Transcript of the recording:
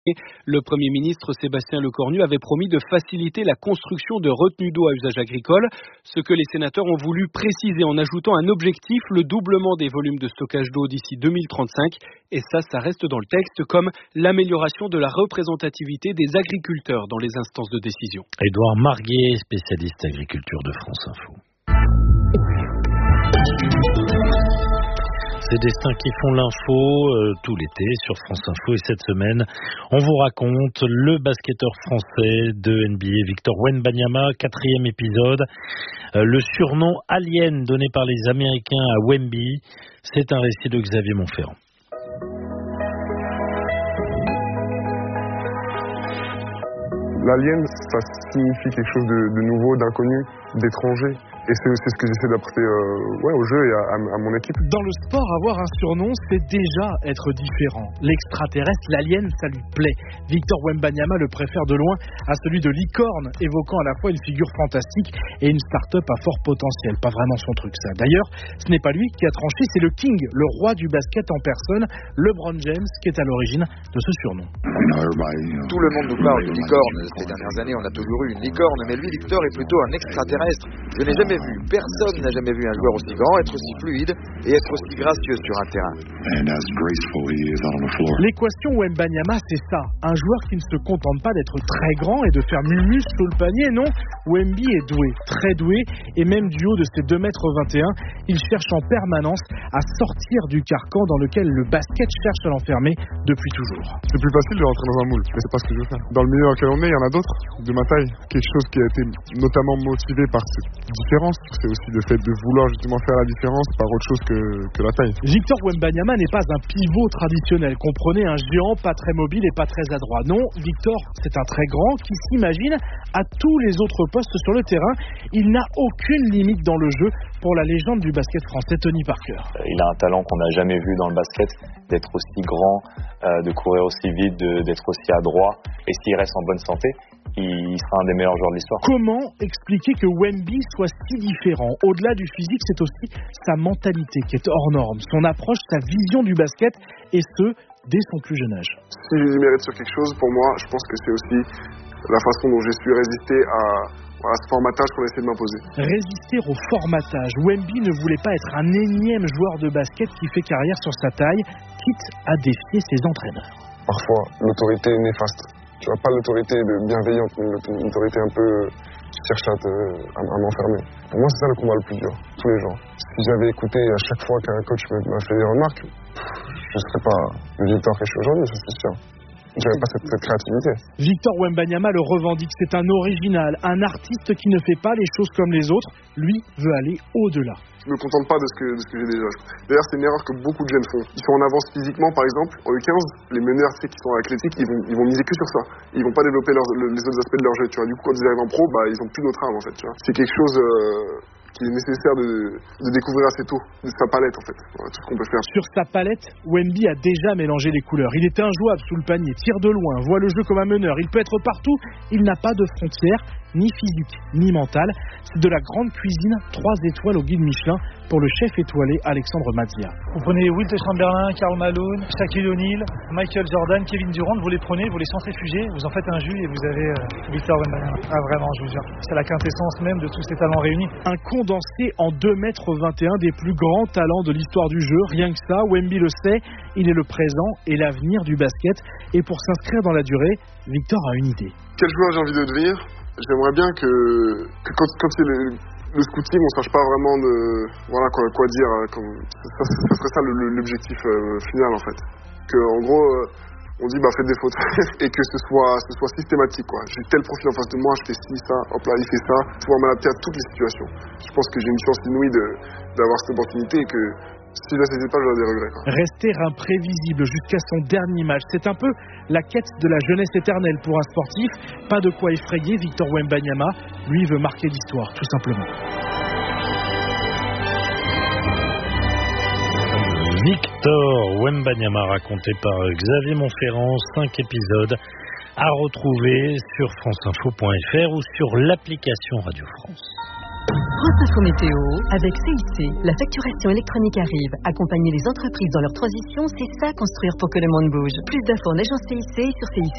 Le Premier ministre Sébastien Lecornu avait promis de faciliter la construction de retenues d'eau à usage agricole, ce que les sénateurs ont voulu préciser en ajoutant un objectif, le doublement des volumes de stockage d'eau d'ici 2035. Et ça reste dans le texte, comme l'amélioration de la représentativité des agriculteurs dans les instances de décision. Édouard Marguet, spécialiste agriculture de France Info. Ces destins qui font l'info tout l'été sur France Info, et cette semaine, on vous raconte le basketteur français de NBA Victor Wembanyama, 4e épisode. Le surnom Alien donné par les Américains à Wemby, c'est un récit de Xavier Montferrand. L'alien, ça signifie quelque chose de nouveau, d'inconnu, d'étranger. Et c'est aussi ce que j'essaie d'apporter au jeu et à mon équipe. Dans le sport, avoir un surnom, c'est déjà être différent. L'extraterrestre, l'alien, ça lui plaît. Victor Wembanyama le préfère de loin à celui de licorne, évoquant à la fois une figure fantastique et une start-up à fort potentiel. Pas vraiment son truc, ça. D'ailleurs, ce n'est pas lui qui a tranché, c'est le King, le roi du basket en personne, LeBron James, qui est à l'origine de ce surnom. Tout le monde nous parle de licorne. Ces dernières années, on a toujours eu une licorne, mais lui, Victor, est plutôt un extraterrestre. Je n'ai jamais vu, personne n'a jamais vu un joueur aussi grand, être aussi fluide et être aussi gracieux sur un terrain. L'équation Wembanyama, c'est ça. Un joueur qui ne se contente pas d'être très grand et de faire mumus sous le panier, non. Wemby est doué, très doué, et même du haut de ses 2,21 m, il cherche en permanence à sortir du carcan dans lequel le basket cherche à l'enfermer depuis toujours. C'est plus facile de rentrer dans un moule, mais c'est pas ce que je veux faire. Dans le milieu dans lequel on est, il y en a d'autres de ma taille. Quelque chose qui a été notamment motivé par cette différence, c'est aussi le fait de vouloir justement faire la différence par autre chose que la taille. Victor Wembanyama n'est pas un pivot traditionnel, comprenez, un géant pas très mobile et pas très adroit. Non, Victor, c'est un très grand qui s'imagine à tous les autres postes sur le terrain. Il n'a aucune limite dans le jeu pour la légende du basket français, Tony Parker. Il a un talent qu'on n'a jamais vu dans le basket, d'être aussi grand, de courir aussi vite, d'être aussi adroit, et s'il reste en bonne santé, il sera un des meilleurs joueurs de l'histoire. Comment expliquer que Wemby soit si différent? Au-delà du physique, c'est aussi sa mentalité qui est hors norme, son approche, sa vision du basket, et ce, dès son plus jeune âge. Si je mérite sur quelque chose, pour moi, je pense que c'est aussi la façon dont j'ai su résister à ce formatage qu'on essaie de m'imposer. Résister au formatage. Wemby ne voulait pas être un énième joueur de basket qui fait carrière sur sa taille, quitte à défier ses entraîneurs. Parfois, l'autorité est néfaste. Tu vois, pas l'autorité bienveillante, mais l'autorité un peu qui cherche à m'enfermer. Pour moi, c'est ça le combat le plus dur, tous les jours. Si j'avais écouté à chaque fois qu'un coach m'a fait des remarques, je ne serais pas le Victor que je suis aujourd'hui, ça c'est sûr. J'avais pas cette créativité. Victor Wembanyama le revendique, c'est un original, un artiste qui ne fait pas les choses comme les autres. Lui veut aller au-delà. Je me contente pas de ce que j'ai déjà. D'ailleurs, c'est une erreur que beaucoup de jeunes font. Ils sont en avance physiquement, par exemple. En U15, les meneurs qui sont athlétiques, ils vont miser que sur ça. Ils vont pas développer les autres aspects de leur jeu. Tu vois. Du coup, quand ils arrivent en pro, ils ont plus d'autres armes en fait. Tu vois. C'est quelque chose qui est nécessaire de découvrir assez tôt, de sa palette en fait. Voilà, tout ce qu'on peut faire. Sur sa palette, Wemby a déjà mélangé les couleurs. Il est injouable sous le panier, tire de loin, voit le jeu comme un meneur. Il peut être partout. Il n'a pas de frontières, ni physique, ni mentale. C'est de la grande cuisine, 3 étoiles au guide Michelin pour le chef étoilé Alexandre Mazia. Vous prenez Wilt Chamberlain, Karl Malone, Shaquille O'Neal, Michael Jordan, Kevin Durant, vous les prenez, vous les centrifugez, vous en faites un jus et vous avez Victor Wembanyama. Ah vraiment, je vous jure. C'est la quintessence même de tous ces talents réunis. Un condensé en 2,21 m des plus grands talents de l'histoire du jeu. Rien que ça, Wemby le sait, il est le présent et l'avenir du basket. Et pour s'inscrire dans la durée, Victor a une idée. Quel joueur j'ai envie de devenir? J'aimerais bien que quand c'est le scouting, on ne sache pas vraiment quoi dire. Ça serait ça l'objectif final en fait. Que en gros, on dit faites des fautes et que ce soit systématique quoi. J'ai tel profil en face de moi, je fais ci, ça, hop là, il fait ça. Pouvoir m'adapter à toutes les situations. Je pense que j'ai une chance inouïe d'avoir cette opportunité et que si je la saisis pas, j'aurai des regrets. Rester imprévisible jusqu'à son dernier match, c'est un peu la quête de la jeunesse éternelle pour un sportif. Pas de quoi effrayer Victor Wembanyama. Lui veut marquer l'histoire, tout simplement. Victor Wembanyama, raconté par Xavier Montferrand, 5 épisodes à retrouver sur franceinfo.fr ou sur l'application Radio France. France Info Météo avec CIC. La facturation électronique arrive. Accompagner les entreprises dans leur transition, c'est ça construire pour que le monde bouge. Plus d'infos en agence CIC sur CIC.